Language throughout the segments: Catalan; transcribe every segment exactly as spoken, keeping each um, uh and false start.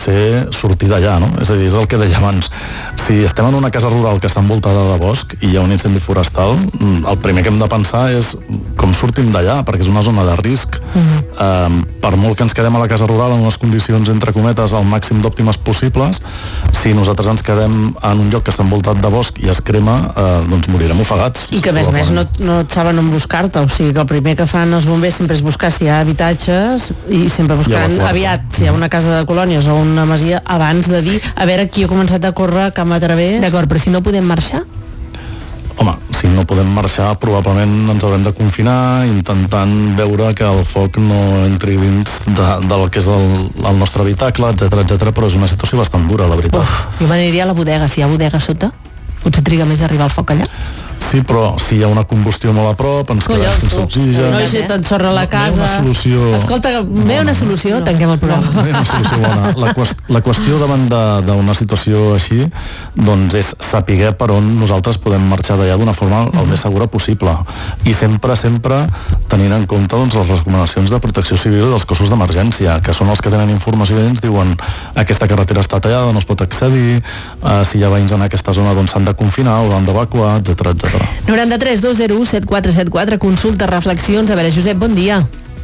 ser sortir d'allà, no? És a dir, és el que deia abans. Si estem en una casa rural que està envoltada de bosc i hi ha un incendi forestal, el primer que hem de pensar és com sortim d'allà, perquè és una zona de risc. Mm-hmm. Eh, per molt que ens quedem a la casa rural en unes condicions, entre cometes, al màxim d'òptimes possibles, si nosaltres ens quedem en un lloc que està envoltat de bosc i es crema, eh, doncs morirem ofegats. I que a més a més no, no et saben on buscar-te, o sigui que el primer que fan els bombers sempre és buscar si hi ha habitatges i sempre buscaran aviat si hi ha una casa de colònies o una masia abans de dir a veure qui ha començat a córrer camp a través. D'acord, però si no podem marxar? Home, si no podem marxar probablement ens haurem de confinar intentant veure que el foc no entri dins de, del que és el, el nostre habitacle, etcètera, etcètera, però és una situació bastant dura, la veritat. Uf, jo m'aniria a la bodega, si hi ha bodega sota potser triga més a arribar al foc allà. Sí, però si hi ha una combustió molt a prop, ens quedem sense oxigen. No, i si t'ensorra la casa... No, no hi ha una solució... Escolta, no hi ha una solució, no. tanquem el programa. No, no hi ha una solució bona. La, qüest la qüestió davant d'una situació així, doncs és saber per on nosaltres podem marxar d'allà d'una forma el més segura possible. I sempre, sempre tenint en compte doncs, les recomanacions de protecció civil dels cossos d'emergència, que són els que tenen informació i ens diuen aquesta carretera està tallada, no es pot accedir, eh, si hi ha veïns en aquesta zona doncs s'han de confinar o l'han d'evacuar, etcètera, etcètera. noranta-tres dos zero u set quatre set quatre, consulta, reflexions. A veure, Josep, bon dia.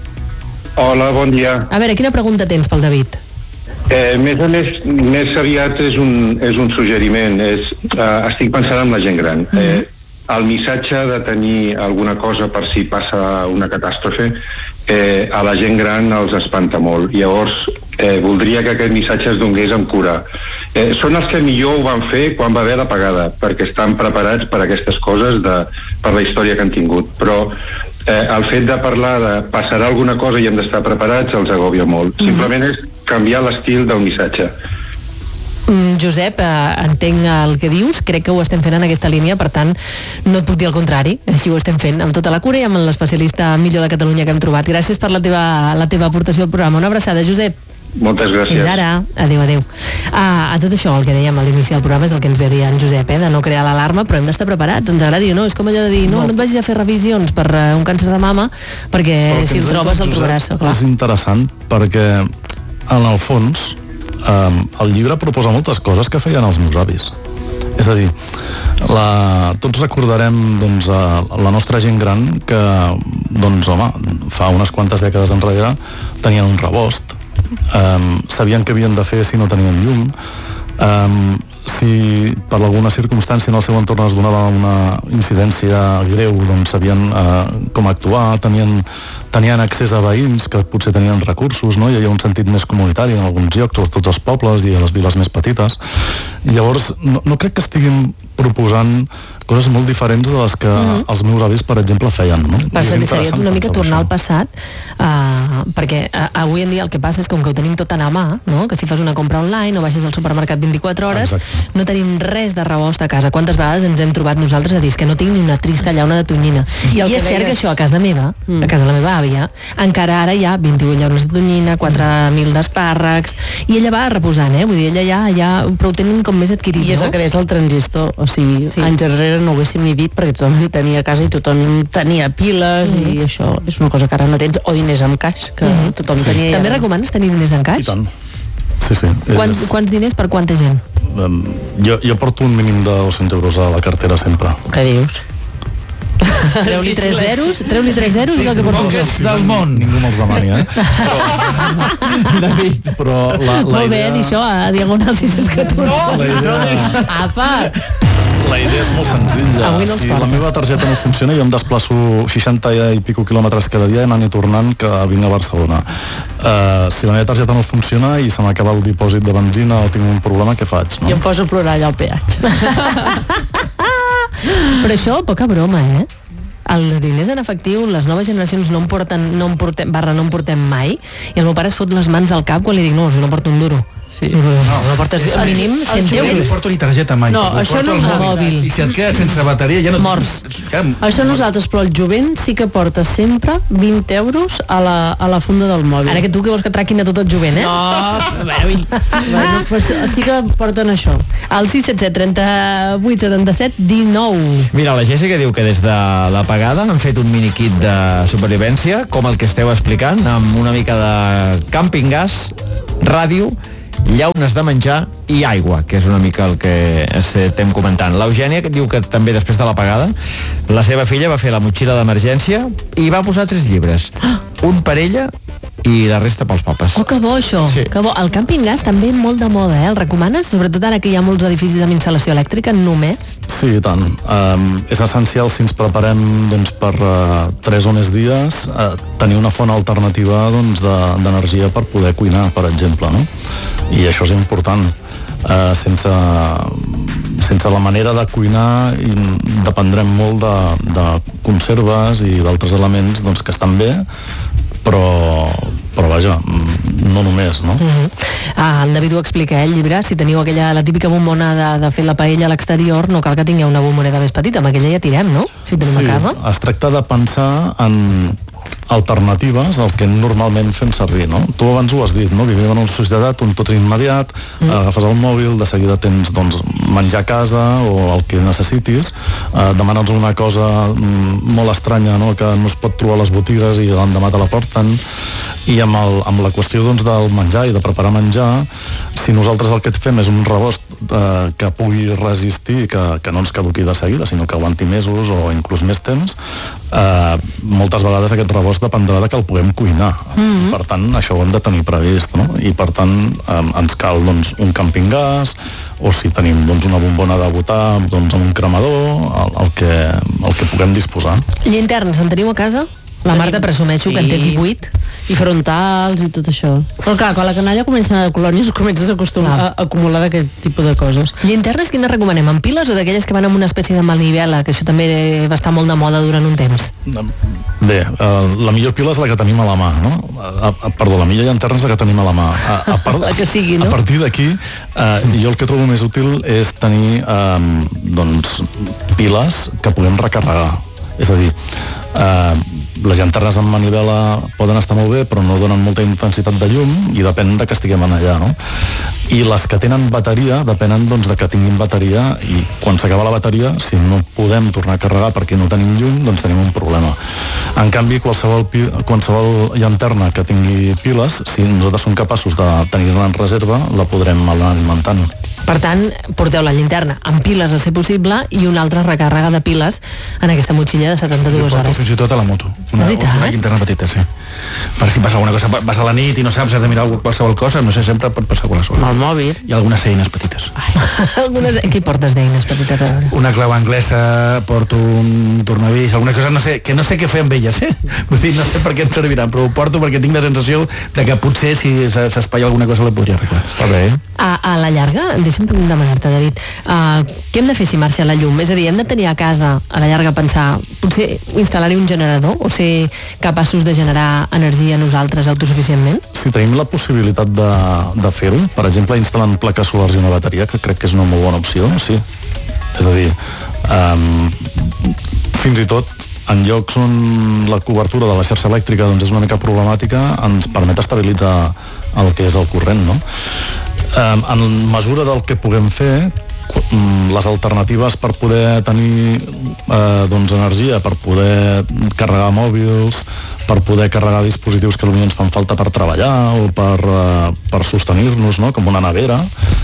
Hola, bon dia. A veure, quina pregunta tens pel David? Eh, més a més, més aviat és un, és un suggeriment. És, eh, estic pensant en la gent gran. Mm -hmm. eh, el missatge de tenir alguna cosa per si passa una catàstrofe, eh, a la gent gran els espanta molt. Llavors, eh, voldria que aquest missatge es donés amb cura. Eh, són els que millor ho van fer quan va haver l'apagada, perquè estan preparats per aquestes coses de, per la història que han tingut. Però eh, el fet de parlar de passarà alguna cosa i hem d'estar preparats els agòbia molt. Mm-hmm. Simplement és canviar l'estil del missatge. Mm, Josep, eh, entenc el que dius, crec que ho estem fent en aquesta línia, per tant no et puc dir el contrari, així ho estem fent amb tota la cura i amb l'especialista millor de Catalunya que hem trobat. Gràcies per la teva, la teva aportació al programa. Una abraçada, Josep. Moltes gràcies. Fins ara. Adéu, adéu. Ah, a tot això, el que dèiem a l'inici del programa és el que ens ve dir en Josep, eh, de no crear l'alarma, però hem d'estar preparats, ens agradi o no. És com allò de dir, no, no et vagis a fer revisions per uh, un càncer de mama, perquè si el trobes el trobaràs. Clar. És interessant perquè, en el fons, um, el llibre proposa moltes coses que feien els meus avis. És a dir, la, tots recordarem doncs, la nostra gent gran que, doncs, home, fa unes quantes dècades enrere tenien un rebost, um, sabien què havien de fer si no tenien llum, um, si per alguna circumstància en el seu entorn es donava una incidència greu, doncs sabien uh, com actuar, tenien, tenien accés a veïns que potser tenien recursos, no? Hi havia un sentit més comunitari en alguns llocs, sobretot als pobles i a les viles més petites. I llavors no, no crec que estiguin proposant coses molt diferents de les que mm-hmm. els meus avis, per exemple, feien, no? Per cert, seria una mica tornar al passat, uh, perquè uh, avui en dia el que passa és que com que ho tenim tot a la mà, no? Que si fas una compra online o baixes al supermercat vint-i-quatre hores, exacte, no tenim res de rebost a casa. Quantes vegades ens hem trobat nosaltres a dir que no tinc ni una trista llauna de tonyina. I, I és cert que això a casa meva, mm. a casa de la meva àvia, encara ara hi ha vint-i-vuit llaunes de tonyina, quatre mil d'espàrrecs, i ella va reposant, eh? Vull dir, ella ja, ja però ho tenen com més adquirit, I és no? el que és el transistor, o sigui, sí. anys enrere no ho haguéssim ni dit perquè tothom en tenia a casa i tothom tenia piles mm. i això és una cosa que ara no tens, o diners en caix, que mm-hmm. tothom sí. tenia. També recomanes tenir diners en caix? I tant. Sí, sí. Quants, és... quants diners per quanta gent? Um, jo, jo porto un mínim de dos-cents euros a la cartera sempre. Què dius? Treu-li tres zeros, treu-li tres zeros és el que porto jo. Del món. Ningú me'ls demani, eh? Però, David, però la, la Molt bé, idea... això, a Diagonal sis cents catorze. No, la idea... Apa! La idea és molt senzilla. Avui no els si porta. la meva targeta no funciona, jo em desplaço seixanta i pico quilòmetres cada dia anant i tornant que vinc a Barcelona. Uh, si la meva targeta no funciona i se m'acaba el dipòsit de benzina o tinc un problema, què faig? No? Jo em poso a plorar allà al peatge. Però això, poca broma, eh? Els diners en efectiu, les noves generacions no en porten, no en portem, barra no en portem mai, i el meu pare es fot les mans al cap quan li dic, no, no porto un duro. Sí. No, no portes al mínim cent euros. No porto ni targeta mai. No, això no és mòbil. I si et quedes sense bateria ja no... Morts. Això nosaltres, però el jovent sí que porta sempre vint euros a la, a la funda del mòbil. Ara que tu que vols que traquin a tot el jovent, eh? No, bueno, bueno, pues sí que porten això. Al sis set set, trenta-vuit, setanta-set, dinou. Mira, la Jessica diu que des de l'apagada han fet un mini-kit de supervivència, com el que esteu explicant, amb una mica de camping gas, ràdio llaunes de menjar i aigua, que és una mica el que estem comentant. L'Eugènia diu que també després de l'apagada la seva filla va fer la motxilla d'emergència i va posar tres llibres, un per ella i la resta pels papes. Oh, que bo, això. Sí. Que bo. El càmping gas també molt de moda, eh? El recomanes? Sobretot ara que hi ha molts edificis amb instal·lació elèctrica, només? Sí, i tant. Um, és essencial, si ens preparem doncs, per uh, tres o més dies, uh, tenir una font alternativa doncs, de, d'energia per poder cuinar, per exemple, no? I això és important. Uh, sense, sense la manera de cuinar dependrem molt de, de conserves i d'altres elements doncs, que estan bé, però, però vaja, no només, no? Uh-huh. Ah, en David ho explica, eh, el llibre, si teniu aquella, la típica bombona de, de fer la paella a l'exterior, no cal que tingueu una bomboneta més petita, amb aquella ja tirem, no? Si tenim sí, a casa. Es tracta de pensar en alternatives al que normalment fem servir, no? Tu abans ho has dit, no? Vivim en una societat on tot és immediat, mm. agafes el mòbil, de seguida tens doncs, menjar a casa o el que necessitis, eh, demanes una cosa mm, molt estranya, no? Que no es pot trobar a les botigues i l'endemà te la porten, i amb, el, amb la qüestió doncs, del menjar i de preparar menjar, si nosaltres el que fem és un rebost eh, que pugui resistir, que, que no ens caduqui de seguida, sinó que aguanti mesos o inclús més temps, eh, moltes vegades aquest rebost dependrà de que el puguem cuinar. Mm-hmm. Per tant, això ho hem de tenir previst, no? I per tant, eh, ens cal doncs, un càmping gas, o si tenim doncs, una bombona de butà doncs, amb un cremador, el, el, que, el que puguem disposar. Llinternes, en teniu a casa? La Marta presumeixo que en té divuit. I frontals i tot això. Però clar, quan la canalla comença a anar de colònies comences a acostumar a, a acumular d'aquest tipus de coses. Llinternes quines recomanem? En piles o d'aquelles que van amb una espècie de manivela, que això també va estar molt de moda durant un temps? Bé, uh, la millor pila és la que tenim a la mà, no? A, a, perdó, la millor llanterna és la que tenim a la mà. A, a, part, la que sigui, no? A partir d'aquí, uh, jo el que trobo més útil és tenir um, doncs, piles que puguem recarregar. És a dir, eh, les llanternes amb manivela poden estar molt bé, però no donen molta intensitat de llum i depèn de que estiguem allà, no? I les que tenen bateria depenen doncs, de que tinguin bateria, i quan s'acaba la bateria, si no podem tornar a carregar perquè no tenim llum, doncs tenim un problema. En canvi, qualsevol, qualsevol llanterna que tingui piles, si nosaltres som capaços de tenir-la en reserva, la podrem anar alimentant. Per tant, porteu la llinterna amb piles a ser possible i una altra recàrrega de piles en aquesta motxilla de setanta-dues jo hores. Fins i tot a la moto. Una, una llinterna petita, sí. Per si passa alguna cosa, vas a la nit i no saps, has de mirar qualsevol cosa, no sé, sempre pot passar qualsevol. El mòbil. I algunes eines petites. algunes... Què portes d'eines petites ara? Una clau anglesa, porto un tornavís, algunes coses, no sé, que no sé què fer amb elles, eh? Vull dir, no sé per què em serviran, però ho porto perquè tinc la sensació de que potser si s'espaia alguna cosa la podria arreglar. Està bé. A, a la llarga, deixa'm demanar-te, David, uh, què hem de fer si marxa la llum? És a dir, hem de tenir a casa, a la llarga, pensar, potser instal·lar-hi un generador o ser capaços de generar energia nosaltres autosuficientment? Si tenim la possibilitat de, de fer-ho, per exemple, instal·lant plaques solars i una bateria, que crec que és una molt bona opció, sí. És a dir, um, fins i tot en llocs on la cobertura de la xarxa elèctrica doncs, és una mica problemàtica, ens permet estabilitzar el que és el corrent, no? Um, en mesura del que puguem fer, les alternatives per poder tenir eh, doncs energia, per poder carregar mòbils, per poder carregar dispositius que potser ens fan falta per treballar o per, eh, per sostenir-nos, no? Com una nevera,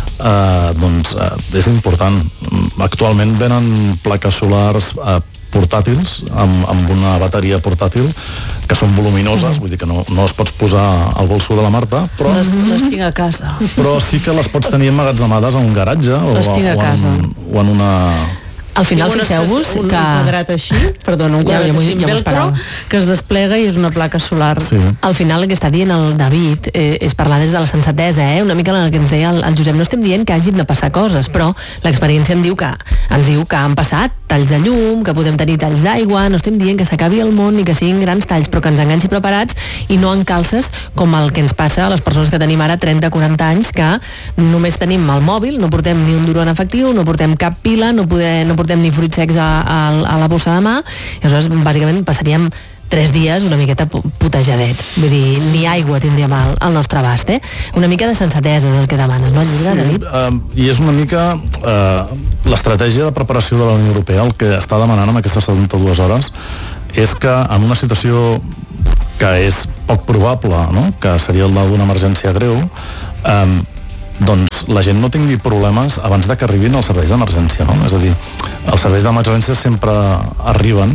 eh, doncs eh, és important. Actualment venen plaques solars eh, portàtils amb, amb una bateria portàtil que són voluminoses, vull dir que no, no les pots posar al bolso de la Marta, però les, les tinc a casa, però sí que les pots tenir emmagatzemades a un garatge o, les tinc a o, casa. En, o en una... Al final, fixeu-vos que... Un quadrat així, perdona, un quadrat ja, ja, així, ja velcro, que es desplega i és una placa solar. Sí. Al final, el que està dient el David eh, és parlar des de la sensatesa, eh? Una mica el que ens deia el, el Josep. No estem dient que hagin de passar coses, però l'experiència ens diu que ens diu que han passat talls de llum, que podem tenir talls d'aigua, no estem dient que s'acabi el món ni que siguin grans talls, però que ens enganxi preparats i no en calces com el que ens passa a les persones que tenim ara trenta quaranta anys, que només tenim el mòbil, no portem ni un duro en efectiu, no portem cap pila, no, poder, no portem ni fruits secs a, a, a la bossa de mà, i aleshores bàsicament passaríem tres dies una miqueta putejadets, vull dir, ni aigua tindríem al, al nostre abast, eh? Una mica de sensatesa del que demanes, no? Sí, uh, i és una mica uh, l'estratègia de preparació de la Unió Europea, el que està demanant amb aquestes setanta-dues hores és que en una situació que és poc probable, no? Que seria el d'una emergència greu, um, doncs la gent no tingui problemes abans de que arribin els serveis d'emergència, no? És a dir, els serveis d'emergència sempre arriben,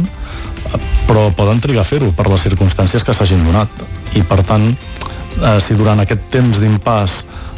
però poden trigar a fer-ho per les circumstàncies que s'hagin donat. I per tant, eh, si durant aquest temps d'impàs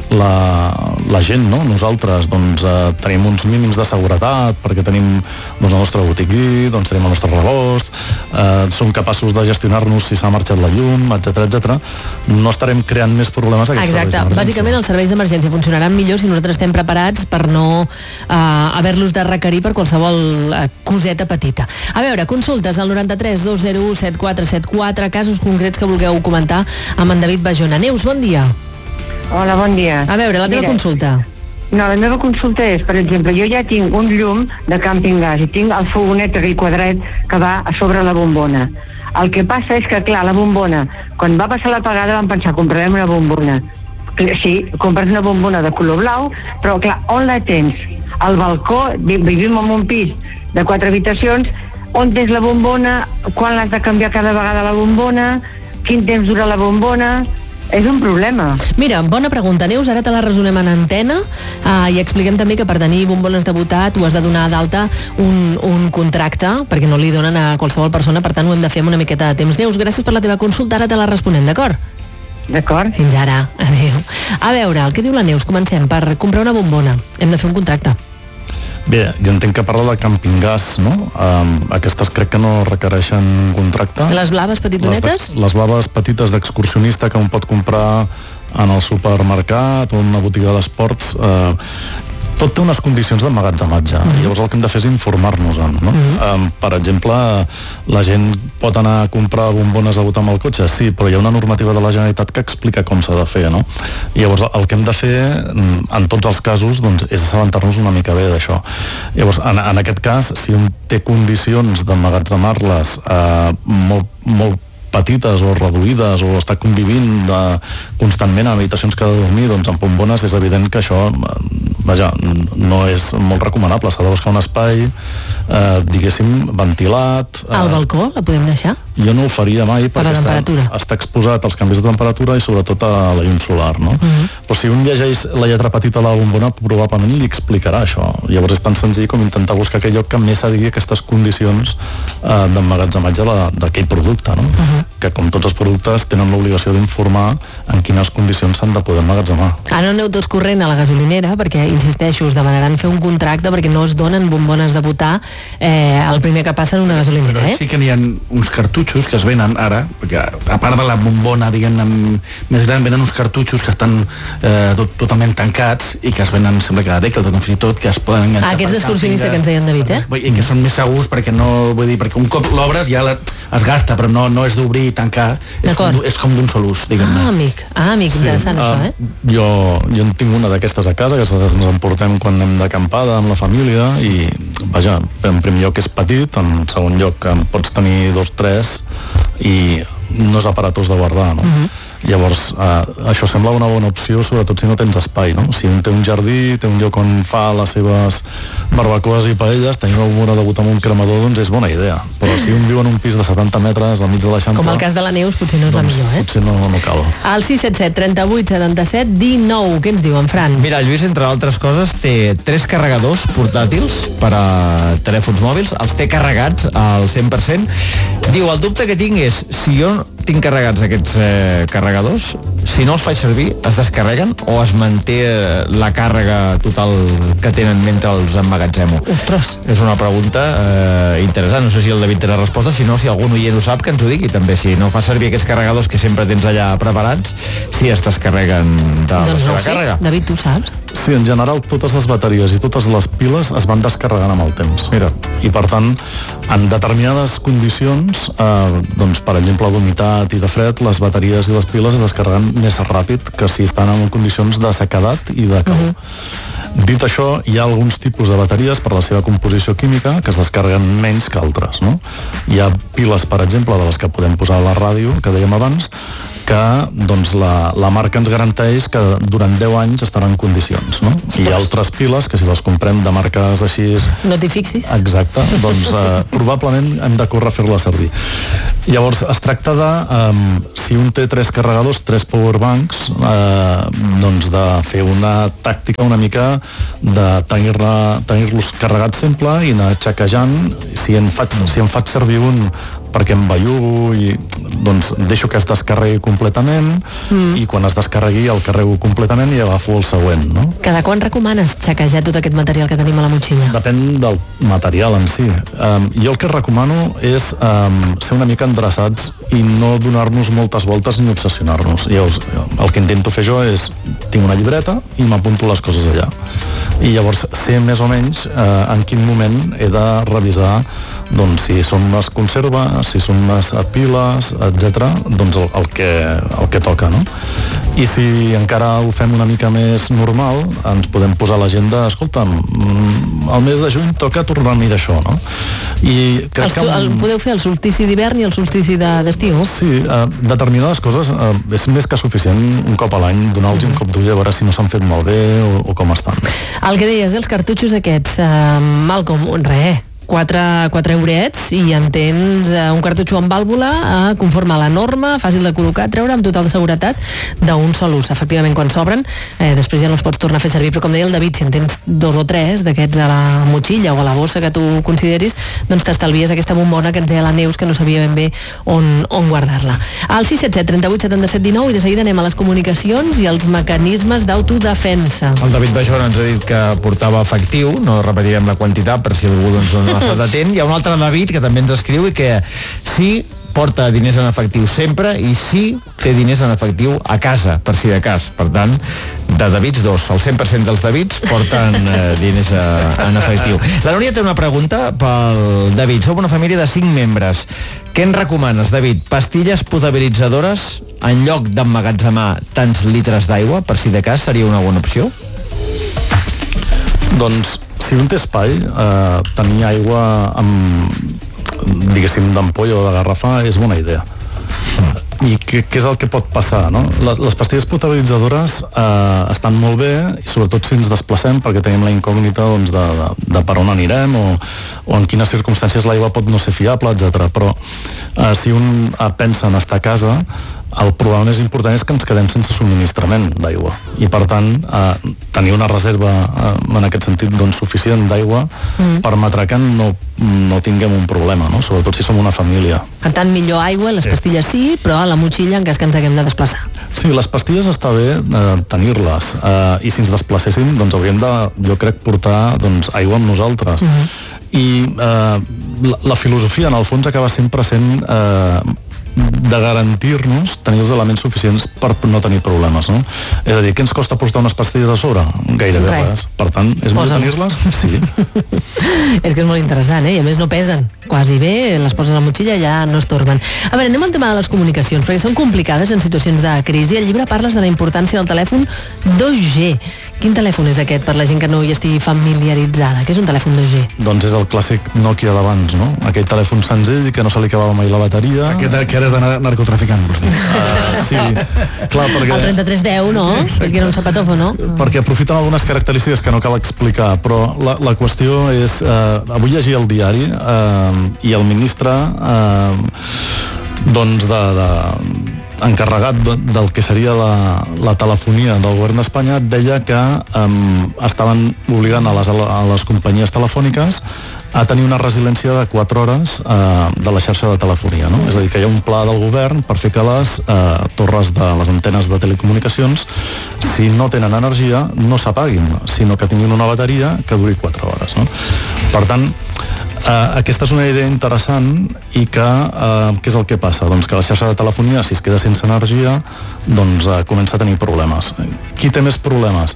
la, la gent, no? Nosaltres doncs, eh, tenim uns mínims de seguretat perquè tenim doncs, el nostre botiquí, doncs, tenim el nostre rebost, eh, som capaços de gestionar-nos si s'ha marxat la llum, etcètera, etcètera, no estarem creant més problemes a aquests Exacte. serveis d'emergència. Bàsicament els serveis d'emergència funcionaran millor si nosaltres estem preparats per no eh, haver-los de requerir per qualsevol eh, coseta petita. A veure, consultes al noranta-tres dos zero u set quatre set quatre, casos concrets que vulgueu comentar amb en David Bajona. Neus, bon dia. Hola, bon dia. A veure, la teva Mira, consulta. No, la meva consulta és, per exemple, jo ja tinc un llum de Camping Gas i tinc el fogonet aquell quadret que va a sobre la bombona. El que passa és que, clar, la bombona, quan va passar l'apagada vam pensar, comprarem una bombona. Sí, compres una bombona de color blau, però, clar, on la tens? Al balcó, vivim en un pis de quatre habitacions, on tens la bombona, quan l'has de canviar cada vegada la bombona, quin temps dura la bombona... És un problema. Mira, bona pregunta, Neus, ara te la resonem en antena uh, i expliquem també que per tenir bombones de botar tu has de donar d'alta un, un contracte, perquè no li donen a qualsevol persona, per tant ho hem de fer amb una miqueta de temps. Neus, gràcies per la teva consulta, ara te la responem, d'acord? D'acord. Fins ara, adéu. A veure, el que diu la Neus, comencem per comprar una bombona. Hem de fer un contracte. Bé, jo entenc que parla de Camping Gas, no? Um, aquestes crec que no requereixen contracte. Les blaves petitonetes? Les, les blaves petites d'excursionista que un pot comprar en el supermercat o en una botiga d'esports. Eh, tot té unes condicions d'emmagatzematge. Mm-hmm. Llavors el que hem de fer és informar-nos-en, no? Mm-hmm. Um, per exemple, la gent pot anar a comprar bombones de botar amb el cotxe? Sí, però hi ha una normativa de la Generalitat que explica com s'ha de fer, no? I llavors el que hem de fer, en tots els casos, doncs, és assabentar-nos una mica bé d'això. Llavors, en, en aquest cas, si un té condicions d'emmagatzemar-les eh, molt, molt petites o reduïdes o està convivint de, constantment a habitacions que ha de dormir, doncs amb bombones és evident que això vaja, no és molt recomanable, s'ha de buscar un espai eh, diguéssim ventilat. Eh, al balcó la podem deixar? Jo no ho faria mai per perquè està, està exposat als canvis de temperatura i sobretot a la llum solar, no? Uh-huh. Però si un llegeix la lletra petita a la bombona probablement li explicarà això. Llavors és tan senzill com intentar buscar aquell lloc que més s'adigui aquestes condicions eh, d'emmagatzematge d'aquell producte, no? Uh-huh. Que com tots els productes tenen l'obligació d'informar en quines condicions s'han de poder emmagatzemar. Ara no aneu tots corrent a la gasolinera perquè, insisteixo, us demanaran fer un contracte perquè no es donen bombones de botar eh, el primer que passa en una gasolinera, eh? Sí que n'hi ha uns cartutxos que es venen ara, perquè a part de la bombona, diguem, més gran, venen uns cartutxos que estan eh, tot, totalment tancats i que es venen, sembla que a Decathlon, fins i tot, que es poden enganxar. Ah, aquests excursionistes que ens deien David, eh? I que són més segurs perquè no, vull dir, perquè un cop l'obres ja la, es gasta, però no, no és d'obrir i tancar, és com, és com d'un sol ús, diguem-ne. Ah, amic, ah, amic, sí, interessant uh, això, eh? Jo, jo en tinc una d'aquestes a casa, que ens en portem quan anem d'acampada amb la família i, vaja, en primer lloc és petit, en segon lloc en pots tenir dos, tres i no és aparatós de guardar, no? Uh-huh. Llavors, eh, això sembla una bona opció, sobretot si no tens espai, no? Si un té un jardí, té un lloc on fa les seves barbacoes i paelles, tenir una bombona de botar amb un cremador, doncs és bona idea. Però si un viu en un pis de setanta metres al mig de l'Eixample... Com el cas de la Neus, potser no és doncs, la millor, eh? Potser no, no cal. Al sis set set, trenta-vuit, setanta-set, dinou. Què ens diu en Fran? Mira, Lluís, entre altres coses, té tres carregadors portàtils per a telèfons mòbils, els té carregats al cent per cent. Diu, el dubte que tinc és, si jo tinc carregats aquests eh, carregadors, si no els faig servir, es descarreguen o es manté la càrrega total que tenen mentre els emmagatzemo? Ostres. És una pregunta eh, interessant. No sé si el David té la resposta, si no, si algun oient ho sap, que ens ho digui també. Si no fa servir aquests carregadors que sempre tens allà preparats, si es descarreguen de doncs la seva no sé. càrrega. David, tu saps? Sí, en general totes les bateries i totes les piles es van descarregant amb el temps. Mira, i per tant, en determinades condicions, eh, doncs per exemple d'humitat i de fred, les bateries i les piles es descarreguen més ràpid que si estan en condicions de sequedat i de calor. Uh-huh. Dit això, hi ha alguns tipus de bateries per la seva composició química que es descarreguen menys que altres, no? Hi ha piles, per exemple, de les que podem posar a la ràdio, que dèiem abans, que doncs, la, la marca ens garanteix que durant deu anys estarà en condicions, no? I hi ha altres piles que si les comprem de marques així... No t'hi fixis. Exacte, doncs eh, probablement hem de córrer a fer-la servir. Llavors, es tracta de, um, si un té tres carregadors, tres powerbanks, eh, doncs de fer una tàctica una mica de tenir-la, tenir-los carregats sempre i anar xequejant. Si en faig, si en faig servir un perquè em bellugo i doncs deixo que es descarregui completament mm. i quan es descarregui el carrego completament i agafo el següent, no? Cada quan recomanes xequejar tot aquest material que tenim a la motxilla? Depèn del material en si. Um, jo el que recomano és um, ser una mica endreçats i no donar-nos moltes voltes ni obsessionar-nos. Llavors, el que intento fer jo és tinc una llibreta i m'apunto les coses allà. I llavors sé més o menys uh, en quin moment he de revisar doncs si són unes conserves, si són unes piles, etcètera, doncs el, el, que, el que toca, no? I si encara ho fem una mica més normal, ens podem posar a l'agenda, escolta'm, el mes de juny toca tornar a mirar això, no? I crec els, que... El, podeu fer el solstici d'hivern i el solstici d'estiu? De, sí, eh, determinades coses eh, és més que suficient un cop a l'any donar-los mm. un cop d'ull a veure si no s'han fet molt bé o, o com estan. El que deies, els cartutxos aquests, eh, Malcolm, res, quatre, quatre eurets i en tens eh, un cartutxo amb vàlvula eh, conforme a la norma, fàcil de col·locar, treure amb total seguretat d'un sol ús. Efectivament, quan s'obren, eh, després ja no els pots tornar a fer servir, però com deia el David, si en tens dos o tres d'aquests a la motxilla o a la bossa que tu consideris, doncs t'estalvies aquesta bombona que ens deia la Neus, que no sabia ben bé on, on guardar-la. Al sis set set, trenta-vuit, setanta-set, dinou i de seguida anem a les comunicacions i els mecanismes d'autodefensa. El David Bajón ens ha dit que portava efectiu, no repetirem la quantitat per si algú doncs, no ha estat atent. Hi ha un altre David que també ens escriu i que sí porta diners en efectiu sempre i sí té diners en efectiu a casa, per si de cas. Per tant, de Davids dos. El cent per cent dels Davids porten eh, diners a, en efectiu. La Núria té una pregunta pel David. Som una família de cinc membres. Què ens recomanes, David? Pastilles potabilitzadores en lloc d'emmagatzemar tants litres d'aigua, per si de cas seria una bona opció? Doncs si un té espai, eh, tenir aigua amb, diguéssim, d'ampolla o de garrafa és bona idea. I què, què és el que pot passar, no? Les, les pastilles potabilitzadores eh, estan molt bé, i sobretot si ens desplacem, perquè tenim la incògnita doncs, de, de, de per on anirem o, o en quines circumstàncies l'aigua pot no ser fiable, etcètera. Però eh, si un eh, pensa en estar a casa, el problema més important és que ens quedem sense subministrament d'aigua i per tant eh, tenir una reserva eh, en aquest sentit doncs, suficient d'aigua mm. permetrà que no, no tinguem un problema, no? Sobretot si som una família. Per tant, millor aigua, les sí. pastilles sí, però a la motxilla en cas que ens haguem de desplaçar. Sí, les pastilles està bé eh, tenir-les eh, i si ens desplacéssim doncs hauríem de, jo crec, portar doncs, aigua amb nosaltres. Mm-hmm. I eh, la, la filosofia en el fons acaba sempre sent eh, de garantir-nos tenir els elements suficients per no tenir problemes, no? És a dir, què ens costa portar unes pastilles a sobre? Gairebé res. Per tant, és millor tenir-les? Sí. És que és molt interessant, eh? I a més no pesen. Quasi bé, les poses a la motxilla i ja no es torben. A veure, anem al tema de les comunicacions, perquè són complicades en situacions de crisi. Al llibre parles de la importància del telèfon dos G. Quin telèfon és aquest per la gent que no hi estigui familiaritzada? Què és un telèfon dos G? Doncs és el clàssic Nokia d'abans, no? Aquell telèfon senzill que no se li acabava mai la bateria. Aquest que era de narcotraficant, vostè. Uh, sí, clar, perquè... El trenta-tres deu, no? Exacte. Que era un zapatòfon, no? Perquè aprofiten algunes característiques que no cal explicar, però la, la qüestió és... Uh, avui llegia el diari uh, i el ministre uh, doncs de... de encarregat de, del que seria la, la telefonia del govern d'Espanya deia que um, estaven obligant a les, a les companyies telefòniques a tenir una resiliència de quatre hores eh, de la xarxa de telefonia, no? És a dir, que hi ha un pla del govern per fer que les eh, torres de les antenes de telecomunicacions, si no tenen energia, no s'apaguin, sinó que tinguin una bateria que duri quatre hores, no? Per tant, Uh, aquesta és una idea interessant i que, uh, què és el que passa? Doncs que la xarxa de telefonia, si es queda sense energia, doncs uh, comença a tenir problemes. Qui té més problemes?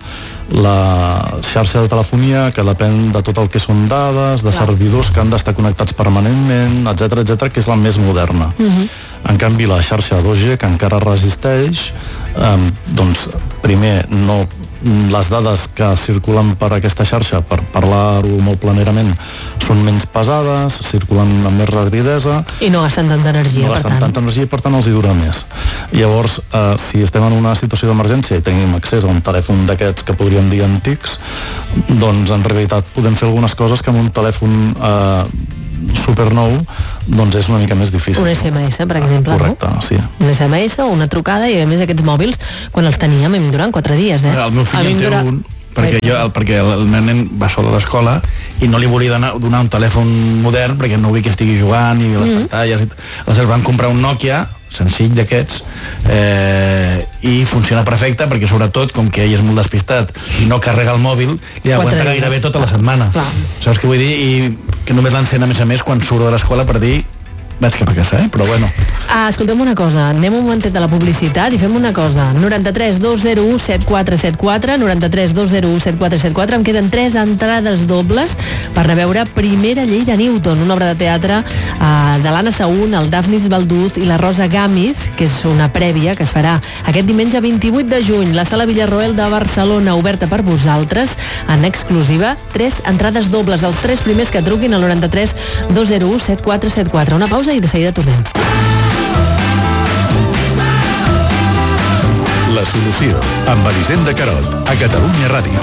La xarxa de telefonia, que depèn de tot el que són dades, de servidors que han d'estar connectats permanentment, etcètera, etcètera, que és la més moderna. Uh-huh. En canvi, la xarxa dos G, que encara resisteix, um, doncs, primer, no les dades que circulen per aquesta xarxa, per parlar-ho molt planerament, són menys pesades, circulen amb més rapidesa i no gasten tanta energia, no gasten tanta energia i per tant els hi dura més. Llavors, eh, si estem en una situació d'emergència i tenim accés a un telèfon d'aquests que podríem dir antics, doncs en realitat podem fer algunes coses que amb un telèfon eh, supernou doncs és una mica més difícil. Un esse eme esse, per exemple, correcte, no? Sí. Un esse eme esse o una trucada, i a més aquests mòbils, quan els teníem, em duran quatre dies, eh? El meu fill en té dura... un, perquè, jo, el, perquè el, el meu nen va sol a l'escola i no li volia donar, donar un telèfon modern perquè no vull que estigui jugant i les mm. pantalles. I aleshores van comprar un Nokia senzill d'aquests eh, i funciona perfecte perquè sobretot com que ell és molt despistat i no carrega el mòbil li aguanta gairebé tota la setmana. Clar. Saps què vull dir? I que només l'encén a més a més quan surt de l'escola per dir vaig cap a casa, eh? Però bueno. Ah, escoltem una cosa, anem un momentet a la publicitat i fem una cosa. noranta-tres dos zero u set quatre set quatre, noranta-tres dos zero u set quatre set quatre, em queden tres entrades dobles per anar a veure Primera llei de Newton, una obra de teatre uh, de l'Anna Saún, el Dafnis Balduz i la Rosa Gámez, que és una prèvia que es farà aquest diumenge vint-i-vuit de juny, la Sala Villarroel de Barcelona, oberta per vosaltres, en exclusiva, tres entrades dobles, els tres primers que truquin al noranta-tres dos zero u set quatre set quatre. Una pausa i de seguida tornem. La solució, amb Elisenda Carot, a Catalunya Ràdio.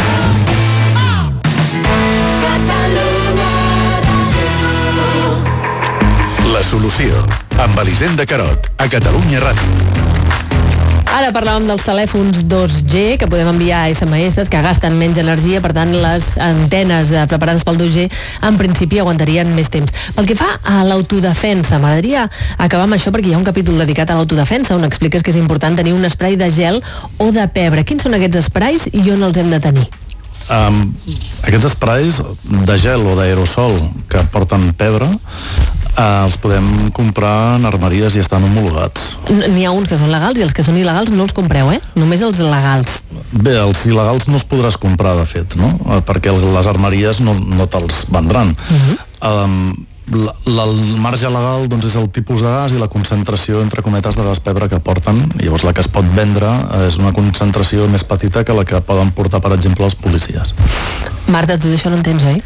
La solució, amb Elisenda Carot, a Catalunya Ràdio. Ara parlàvem dels telèfons dos G, que podem enviar esse eme esse que gasten menys energia, per tant les antenes eh, preparades pel dos G en principi aguantarien més temps. Pel que fa a l'autodefensa, m'agradaria acabar amb això perquè hi ha un capítol dedicat a l'autodefensa on expliques que és important tenir un esprai de gel o de pebre. Quins són aquests esprais i on els hem de tenir? Um, aquests esprais de gel o d'aerosol que porten pebre uh, els podem comprar en armeries i estan homologats. N'hi ha uns que són legals i els que són il·legals no els compreu, eh? Només els legals. Bé, els il·legals no els podràs comprar, de fet, no? Uh, perquè les armeries no, no te'ls vendran. Uh-huh. um, la, la, el marge legal doncs, és el tipus de gas i la concentració, entre cometes, de gas pebre que porten. Llavors la que es pot vendre és una concentració més petita que la que poden portar, per exemple, els policies. Marta, tu d'això no en tens, oi?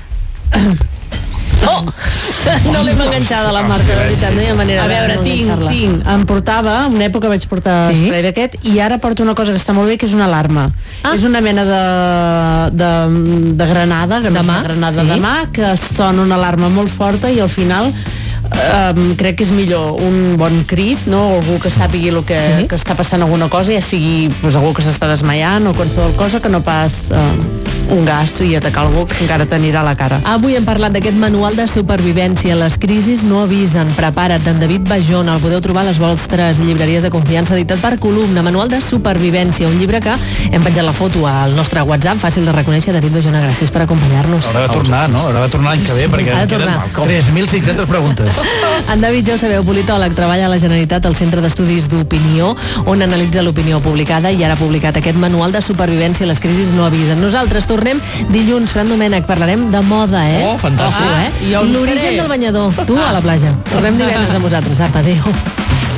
Oh! No l'hem enganxada, la Marta, de veritat, no hi ha manera a veure, de tinc, tinc, em portava, una època vaig portar sí? esprai d'aquest, i ara porto una cosa que està molt bé, que és una alarma. Ah. És una mena de, de, de granada, que no és una granada sí? de mà, que sona una alarma molt forta i al final Um, crec que és millor un bon crit, no? Algú que sàpigui el que, sí? que està passant alguna cosa, ja sigui pues, algú que s'està desmaiant o qualsevol cosa, que no pas um, un gas i atacar algú que encara t'anirà a la cara. Avui hem parlat d'aquest manual de supervivència. Les crisis no avisen. Prepara't, d'en David Bajón. El podeu trobar a les vostres llibreries de confiança, editat per Columna. Manual de supervivència, un llibre que hem penjat la foto al nostre WhatsApp, fàcil de reconèixer. David Bajón, gràcies per acompanyar-nos. Haurà de tornar, no? Haurà de tornar l'any que ve, sí, perquè queden tres mil cinc-centes preguntes. En David, ja ho sabeu, politòleg, treballa a la Generalitat al Centre d'Estudis d'Opinió, on analitza l'opinió publicada, i ara ha publicat aquest manual de supervivència. Les crisis no avisen. Nosaltres tornem dilluns. Fran Domènech, parlarem de moda, eh? Oh, fantàstic. Oh, eh? L'origen del banyador. Tu a la platja. Tornem divendres amb vosaltres. Apa, adéu.